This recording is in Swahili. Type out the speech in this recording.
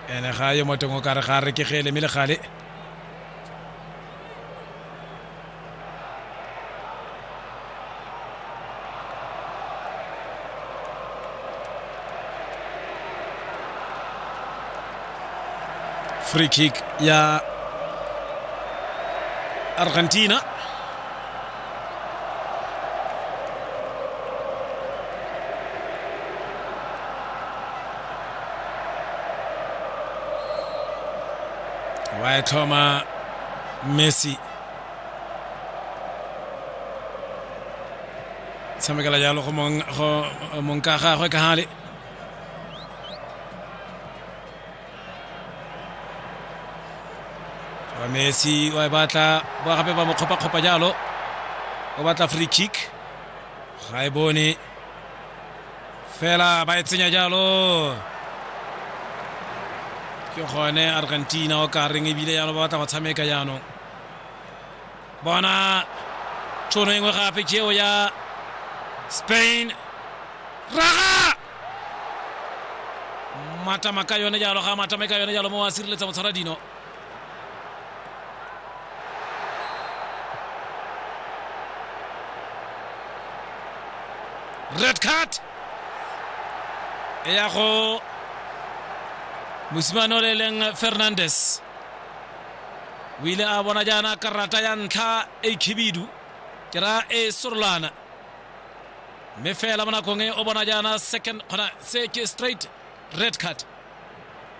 ene ga yo motengo ka re ga re ke gele mele gale free kick ya Argentina. Waitoma Messi samegala jalo go mon ka gagwe ka hale wa Messi wa batla ba gape ba mo khopa jalo o batla free kick ga e bone fela ba etsenya jalo ke gone Argentina o ka reng ebile ya no ba batla go tshameka jano bona tsono engwe gape keo ya Spain raga matamaka yone jalo ga matamaka yone jalo mo wa sireletsa motshwara dino red card ya go Musimano leng Fernandes wile a bona jana karata ya ntlha e khibidu kera e surlana me fela mona konge o bona jana second khona se ke straight red card